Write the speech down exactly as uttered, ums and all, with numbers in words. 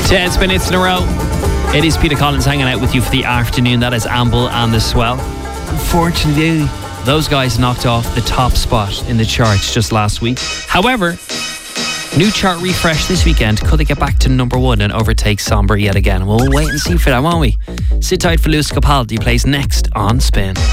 Ten minutes in a row. It is Peter Collins hanging out with you for the afternoon. That is Amble and The Swell. Unfortunately, those guys knocked off the top spot in the charts just last week. However, new chart refresh this weekend. Could they get back to number one and overtake Somber yet again? We'll wait and see for that, won't we? Sit tight for Lewis Capaldi plays next on Spin.